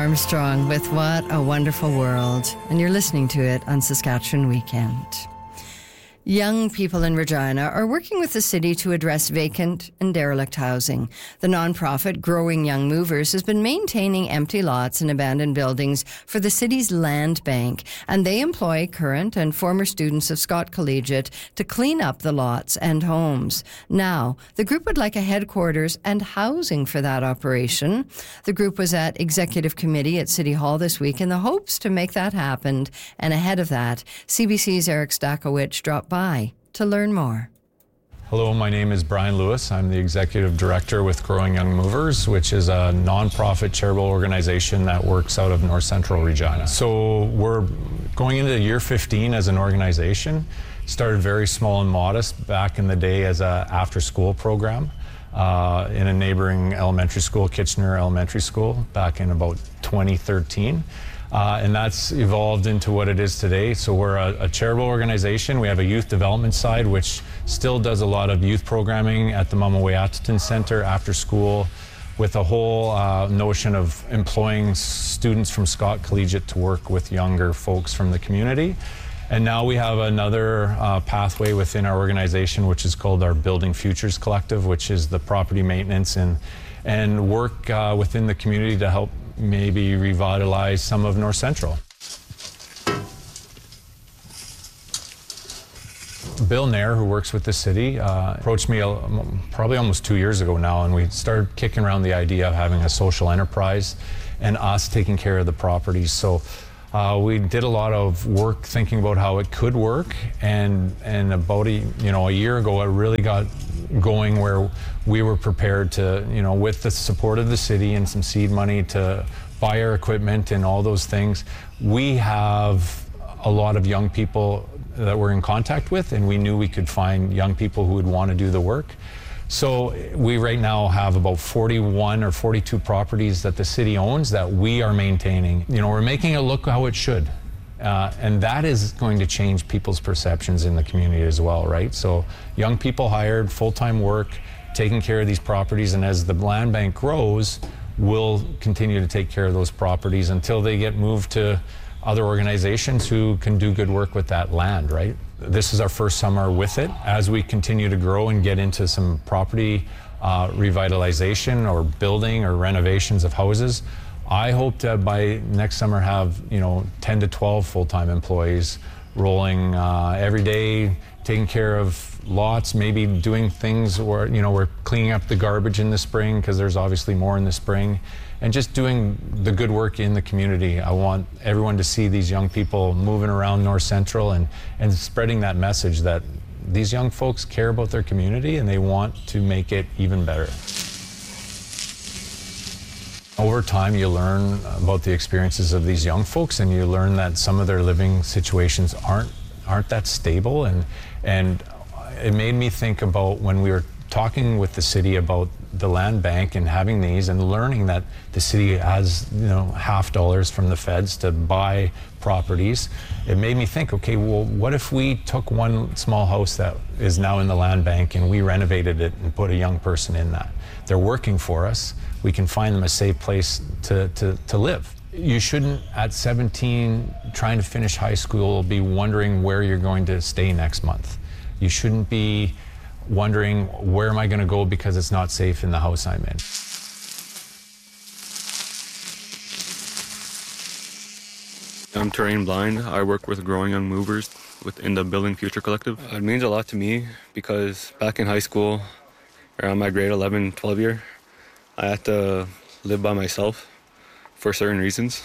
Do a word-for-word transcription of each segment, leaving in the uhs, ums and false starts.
Armstrong with What a Wonderful World, and you're listening to it on Saskatchewan Weekend. Young people in Regina are working with the city to address vacant and derelict housing. The nonprofit Growing Young Movers has been maintaining empty lots and abandoned buildings for the city's land bank, and they employ current and former students of Scott Collegiate to clean up the lots and homes. Now, the group would like a headquarters and housing for that operation. The group was at Executive Committee at City Hall this week in the hopes to make that happen, and ahead of that, C B C's Eric Stakowicz dropped by to learn more. Hello, my name is Brian Lewis. I'm the Executive Director with Growing Young Movers, which is a nonprofit charitable organization that works out of North Central Regina. So we're going into year fifteen as an organization. Started very small and modest back in the day as a after-school program uh, in a neighboring elementary school, Kitchener Elementary School, back in about twenty thirteen. Uh, and that's evolved into what it is today. So we're a, a charitable organization. We have a youth development side, which still does a lot of youth programming at the Mama Weyatahton Center after school, with a whole uh, notion of employing students from Scott Collegiate to work with younger folks from the community. And now we have another uh, pathway within our organization, which is called our Building Futures Collective, which is the property maintenance and, and work uh, within the community to help maybe revitalize some of North Central. Bill Nair, who works with the city, uh, approached me uh, probably almost two years ago now, and we started kicking around the idea of having a social enterprise and us taking care of the properties. So uh, we did a lot of work thinking about how it could work, and and about a, you know, a year ago, it really got going where we were prepared to, you know, with the support of the city and some seed money to buy our equipment and all those things. We have a lot of young people that we're in contact with, and we knew we could find young people who would want to do the work. So we right now have about forty-one or forty-two properties that the city owns that we are maintaining. You know, we're making it look how it should. Uh, and that is going to change people's perceptions in the community as well, right? So young people hired, full-time work, taking care of these properties, and as the land bank grows, we'll continue to take care of those properties until they get moved to other organizations who can do good work with that land, right? This is our first summer with it. As we continue to grow and get into some property uh, revitalization or building or renovations of houses, I hope to by next summer have, you know, ten to twelve full-time employees rolling uh, every day, taking care of lots, maybe doing things where, you know, we're cleaning up the garbage in the spring because there's obviously more in the spring, and just doing the good work in the community. I want everyone to see these young people moving around North Central and, and spreading that message that these young folks care about their community and they want to make it even better. Over time, you learn about the experiences of these young folks, and you learn that some of their living situations aren't aren't that stable. And and it made me think about when we were talking with the city about the land bank and having these, and learning that the city has, you know, half dollars from the feds to buy properties. It made me think, okay, well, what if we took one small house that is now in the land bank and we renovated it and put a young person in that? They're working for us. We can find them a safe place to, to, to live. You shouldn't, at seventeen, trying to finish high school, be wondering where you're going to stay next month. You shouldn't be wondering, where am I going to go because it's not safe in the house I'm in. I'm terrain blind. I work with Growing Young Movers within the Building Future Collective. It means a lot to me because back in high school, around my grade eleven, twelve year, I had to live by myself for certain reasons.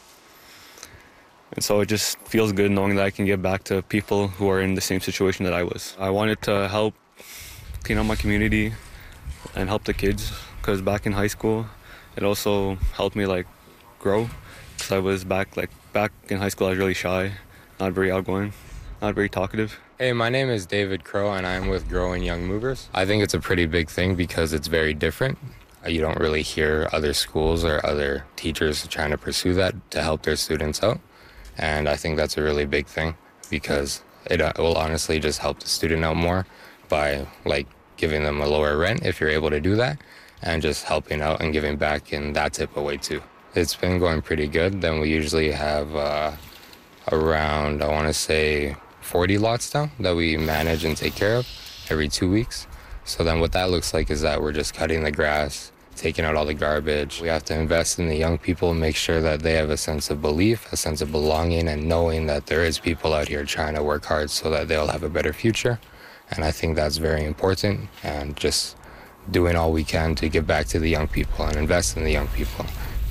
And so it just feels good knowing that I can give back to people who are in the same situation that I was. I wanted to help clean up my community and help the kids, because back in high school, it also helped me like grow, because I was back like back in high school I was really shy, not very outgoing, not very talkative. Hey, my name is David Crow and I'm with Growing Young Movers. I think it's a pretty big thing because it's very different. You don't really hear other schools or other teachers trying to pursue that to help their students out. And I think that's a really big thing because it will honestly just help the student out more by like giving them a lower rent if you're able to do that, and just helping out and giving back in that type of way too. It's been going pretty good. Then we usually have uh, around, I want to say, forty lots now that we manage and take care of every two weeks. So then what that looks like is that we're just cutting the grass, taking out all the garbage. We have to invest in the young people and make sure that they have a sense of belief, a sense of belonging, and knowing that there is people out here trying to work hard so that they'll have a better future. And I think that's very important, and just doing all we can to give back to the young people and invest in the young people.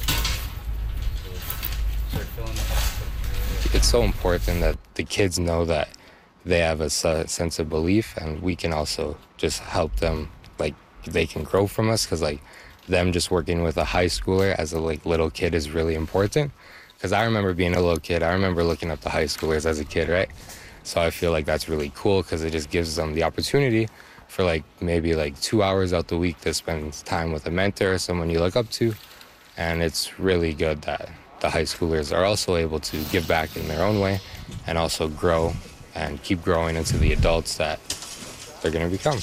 It's so important that the kids know that they have a sense of belief, and we can also just help them, like they can grow from us, because like them just working with a high schooler as a like little kid is really important. Because I remember being a little kid, I remember looking up to high schoolers as a kid, right? So I feel like that's really cool, because it just gives them the opportunity for like maybe like two hours out the week to spend time with a mentor, someone you look up to. And it's really good that the high schoolers are also able to give back in their own way and also grow and keep growing into the adults that they're going to become.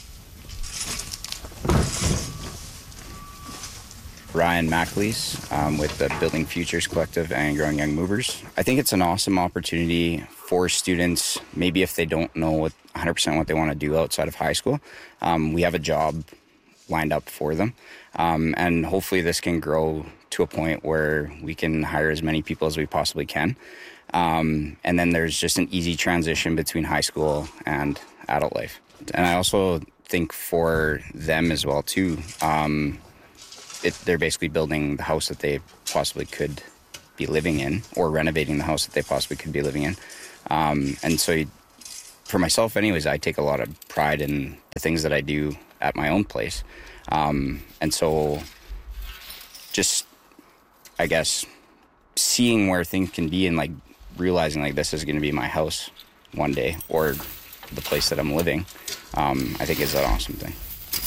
Ryan McAleese um, with the Building Futures Collective and Growing Young Movers. I think it's an awesome opportunity for students, maybe if they don't know what one hundred percent what they want to do outside of high school. Um, we have a job lined up for them. Um, and hopefully this can grow to a point where we can hire as many people as we possibly can. Um, and then there's just an easy transition between high school and adult life. And I also think for them as well, too, um, it, they're basically building the house that they possibly could be living in, or renovating the house that they possibly could be living in. Um, and so you, for myself anyways, I take a lot of pride in the things that I do at my own place. Um, and so just, I guess, seeing where things can be and like realizing like this is going to be my house one day, or the place that I'm living, um, I think is an awesome thing.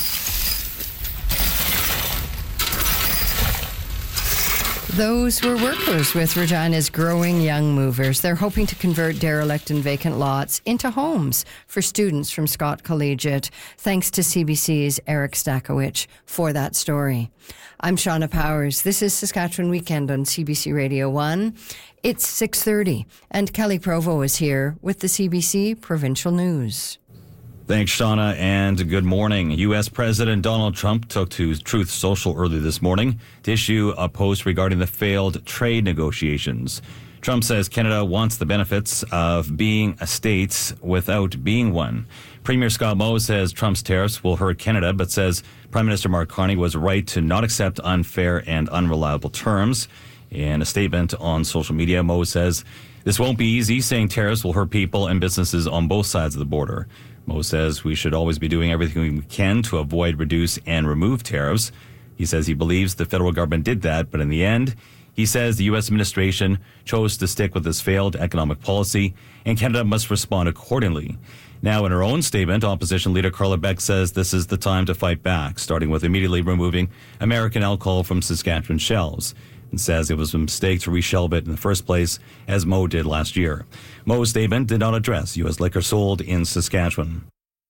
Those were workers with Regina's Growing Young Movers. They're hoping to convert derelict and vacant lots into homes for students from Scott Collegiate. Thanks to C B C's Eric Stakowicz for that story. I'm Shauna Powers. This is Saskatchewan Weekend on C B C Radio one. It's six thirty, and Kelly Provo is here with the C B C Provincial News. Thanks, Shauna, and good morning. U S. President Donald Trump took to Truth Social early this morning to issue a post regarding the failed trade negotiations. Trump says Canada wants the benefits of being a state without being one. Premier Scott Moe says Trump's tariffs will hurt Canada, but says Prime Minister Mark Carney was right to not accept unfair and unreliable terms. In a statement on social media, Moe says this won't be easy, saying tariffs will hurt people and businesses on both sides of the border. Moe says we should always be doing everything we can to avoid, reduce, and remove tariffs. He says he believes the federal government did that, but in the end, he says the U S administration chose to stick with this failed economic policy, and Canada must respond accordingly. Now, in her own statement, opposition leader Carla Beck says this is the time to fight back, starting with immediately removing American alcohol from Saskatchewan shelves, and says it was a mistake to reshelve it in the first place, as Moe did last year. Moe's statement did not address U S liquor sold in Saskatchewan.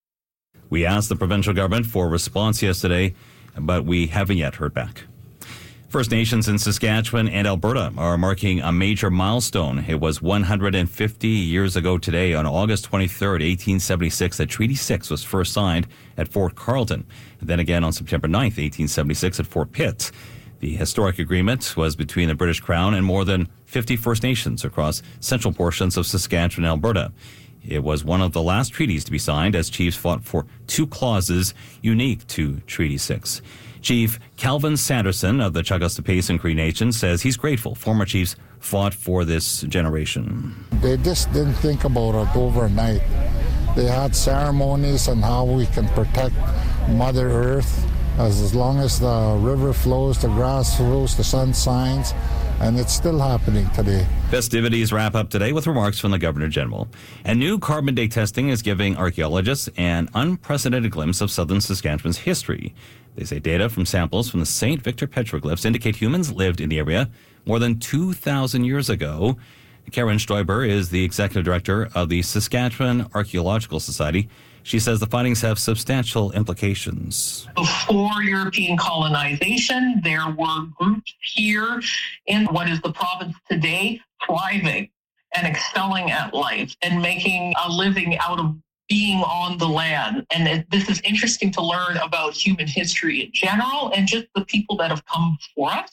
We asked the provincial government for a response yesterday, but we haven't yet heard back. First Nations in Saskatchewan and Alberta are marking a major milestone. It was one hundred fifty years ago today, on August twenty-third, eighteen seventy-six, that Treaty six was first signed at Fort Carlton. And then again on September ninth, eighteen seventy-six, at Fort Pitt. The historic agreement was between the British Crown and more than fifty First Nations across central portions of Saskatchewan and Alberta. It was one of the last treaties to be signed, as chiefs fought for two clauses unique to Treaty six. Chief Calvin Sanderson of the Chagos-Pason Cree Nation says he's grateful former chiefs fought for this generation. They just didn't think about it overnight. They had ceremonies on how we can protect Mother Earth. As, as long as the river flows, the grass flows, the sun shines, and it's still happening today. Festivities wrap up today with remarks from the Governor General. And new carbon date testing is giving archaeologists an unprecedented glimpse of southern Saskatchewan's history. They say data from samples from the Saint Victor petroglyphs indicate humans lived in the area more than two thousand years ago. Karen Stoiber is the executive director of the Saskatchewan Archaeological Society. She says the findings have substantial implications. Before European colonization, there were groups here in what is the province today thriving and excelling at life and making a living out of being on the land. And it, this is interesting to learn about human history in general and just the people that have come before us.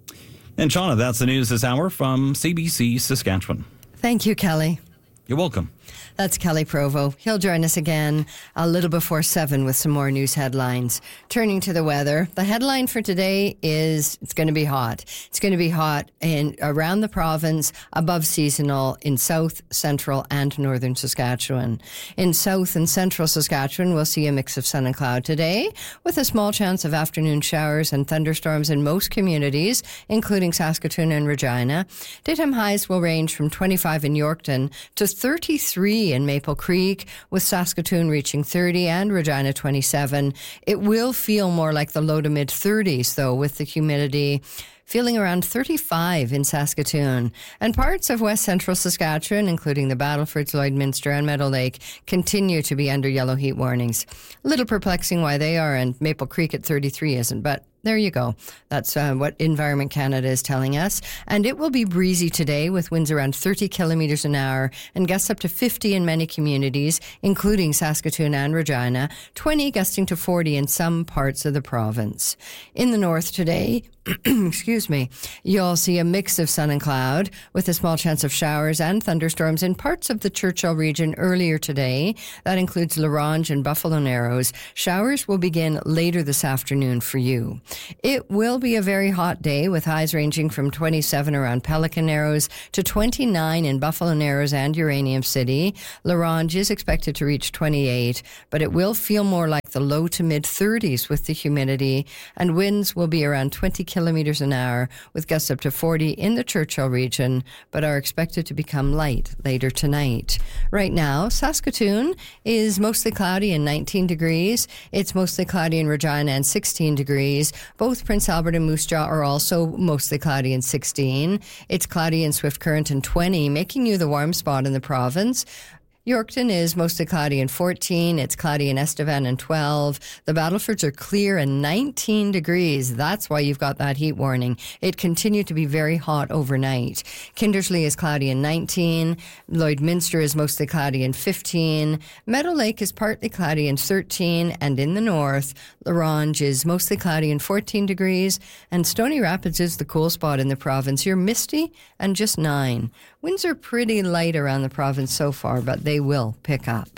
And Shauna, that's the news this hour from C B C Saskatchewan. Thank you, Kelly. You're welcome. That's Kelly Provo. He'll join us again a little before seven with some more news headlines. Turning to the weather, the headline for today is it's going to be hot. It's going to be hot in around the province, above seasonal in south, central, and northern Saskatchewan. In south and central Saskatchewan, we'll see a mix of sun and cloud today, with a small chance of afternoon showers and thunderstorms in most communities, including Saskatoon and Regina. Daytime highs will range from twenty-five in Yorkton to thirty-three in Maple Creek, with Saskatoon reaching thirty and Regina twenty-seven. It will feel more like the low to mid thirties, though, with the humidity feeling around thirty-five in Saskatoon. And parts of west central Saskatchewan, including the Battlefords, Lloydminster, and Meadow Lake, continue to be under yellow heat warnings. A little perplexing why they are, and Maple Creek at thirty-three isn't, but there you go. That's uh, what Environment Canada is telling us. And it will be breezy today with winds around thirty kilometres an hour and gusts up to fifty in many communities, including Saskatoon and Regina, twenty gusting to forty in some parts of the province. In the north today, excuse me, you'll see a mix of sun and cloud with a small chance of showers and thunderstorms in parts of the Churchill region earlier today. That includes La Ronge and Buffalo Narrows. Showers will begin later this afternoon for you. It will be a very hot day with highs ranging from twenty-seven around Pelican Narrows to twenty-nine in Buffalo Narrows and Uranium City. La Ronge is expected to reach twenty-eight, but it will feel more like the low to mid thirties with the humidity, and winds will be around twenty kilometres an hour with gusts up to forty in the Churchill region, but are expected to become light later tonight. Right now, Saskatoon is mostly cloudy and nineteen degrees. It's mostly cloudy in Regina and sixteen degrees. Both Prince Albert and Moose Jaw are also mostly cloudy and sixteen. It's cloudy in Swift Current and twenty, making you the warm spot in the province. Yorkton is mostly cloudy and fourteen. It's cloudy in Estevan and twelve. The Battlefords are clear and nineteen degrees. That's why you've got that heat warning. It continued to be very hot overnight. Kindersley is cloudy and nineteen. Lloydminster is mostly cloudy and fifteen. Meadow Lake is partly cloudy and thirteen. And in the north, La Ronge is mostly cloudy and fourteen degrees. And Stony Rapids is the cool spot in the province. You're misty and just nine. Winds are pretty light around the province so far, but they will pick up.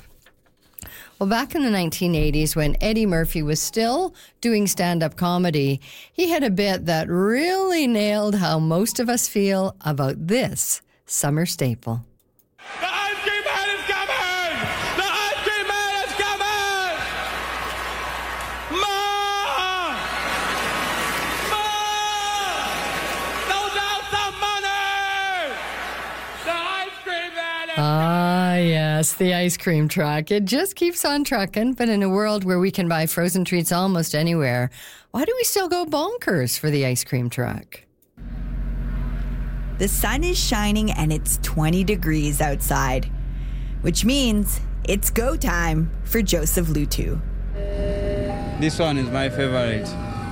Well, back in the nineteen eighties, when Eddie Murphy was still doing stand-up comedy, he had a bit that really nailed how most of us feel about this summer staple. The ice cream man is coming! The ice cream man is coming! Mom! Mom! Those out some money! The ice cream man is Ah, yes, the ice cream truck. It just keeps on trucking, but in a world where we can buy frozen treats almost anywhere, why do we still go bonkers for the ice cream truck? The sun is shining and it's twenty degrees outside, which means it's go time for Joseph Lutu. This one is my favorite.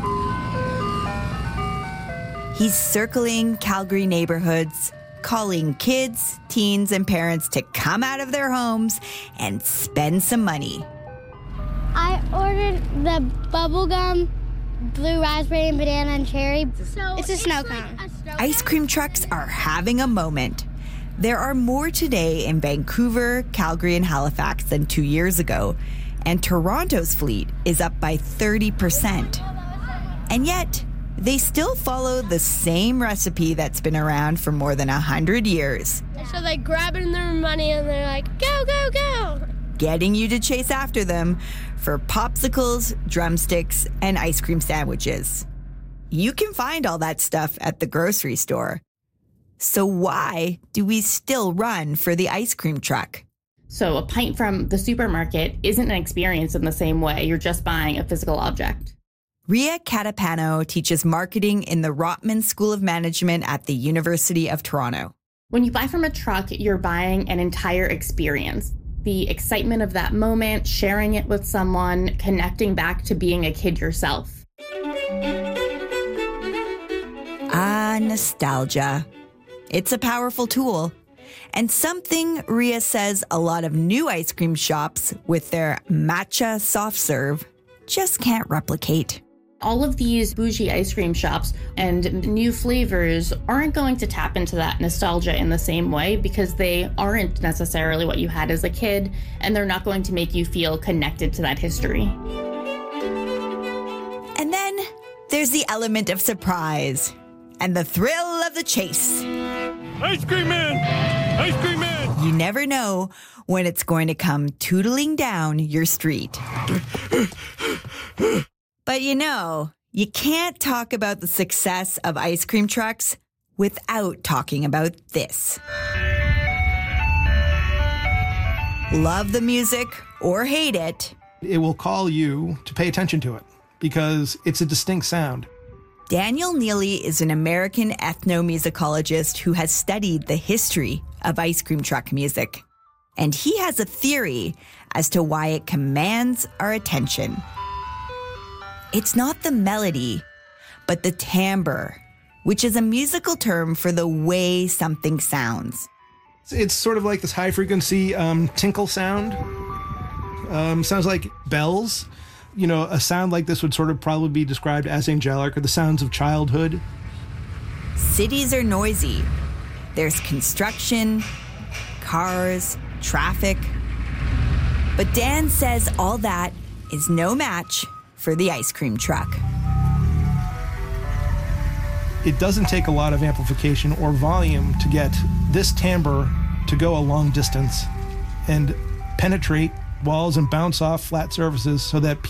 He's circling Calgary neighborhoods, calling kids, teens, and parents to come out of their homes and spend some money. I ordered the bubblegum, blue raspberry, and banana and cherry. So it's a snow it's cone. Like a snow Ice cream trucks are having a moment. There are more today in Vancouver, Calgary, and Halifax than two years ago, and Toronto's fleet is up by thirty percent. And yet, they still follow the same recipe that's been around for more than one hundred years. So they grab it in their money and they're like, go, go, go. Getting you to chase after them for popsicles, drumsticks, and ice cream sandwiches. You can find all that stuff at the grocery store. So why do we still run for the ice cream truck? So a pint from the supermarket isn't an experience in the same way. You're just buying a physical object. Ria Catapano teaches marketing in the Rotman School of Management at the University of Toronto. When you buy from a truck, you're buying an entire experience. the excitement of that moment, sharing it with someone, connecting back to being a kid yourself. Ah, nostalgia. It's a powerful tool. And something Ria says a lot of new ice cream shops with their matcha soft serve just can't replicate. All of these bougie ice cream shops and new flavors aren't going to tap into that nostalgia in the same way because they aren't necessarily what you had as a kid, and they're not going to make you feel connected to that history. And then there's the element of surprise and the thrill of the chase. Ice cream man! Ice cream man! You never know when it's going to come tootling down your street. But you know, you can't talk about the success of ice cream trucks without talking about this. Love the music or hate it, it will call you to pay attention to it because it's a distinct sound. Daniel Neely is an American ethnomusicologist who has studied the history of ice cream truck music. And he has a theory as to why it commands our attention. It's not the melody, but the timbre, which is a musical term for the way something sounds. It's sort of like this high-frequency um, tinkle sound. Um, sounds like bells. You know, a sound like this would sort of probably be described as angelic or the sounds of childhood. Cities are noisy. There's construction, cars, traffic. But Dan says all that is no match for the ice cream truck. It doesn't take a lot of amplification or volume to get this timbre to go a long distance and penetrate walls and bounce off flat surfaces so that